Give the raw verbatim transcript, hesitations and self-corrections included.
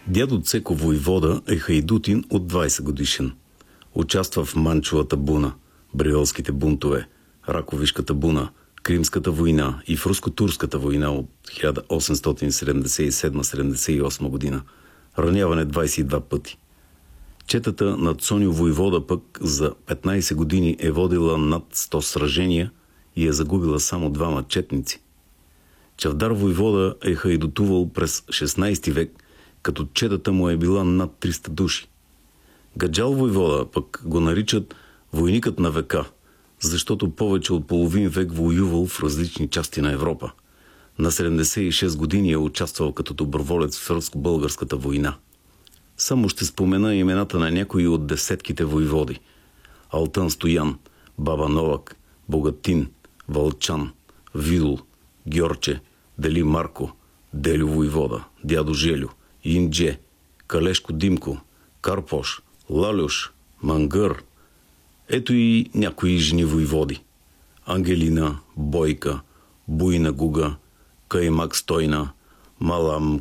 Дядо Цеко войвода е хайдутин от двайсет годишен. Участва в Манчовата буна, Бриолските бунтове, Раковишката буна, Кримската война и в Руско-турската война от хиляда осемстотин седемдесет и седма - седемдесет и осма година. Раняване двайсет и два пъти. Четата на Цоню войвода пък за петнайсет години е водила над сто сражения и е загубила само двама четници. Чавдар войвода е хайдутувал през шестнайсети век, като четата му е била над триста души. Гаджал войвода пък го наричат войникът на века, защото повече от половин век воювал в различни части на Европа. На седемдесет и шест години е участвал като доброволец в Сръбско-българската война. Само ще спомена имената на някои от десетките войводи: Алтън Стоян, Баба Новак, Богатин, Вълчан, Видул, Гьорче, Дели Марко, Делю войвода, Дядо Желю, Индже, Калешко Димко, Карпош, Лалюш, Мангър. Ето и някои жени войводи: Ангелина, Бойка, Буйна Гуга, Каймак Стойна, Малам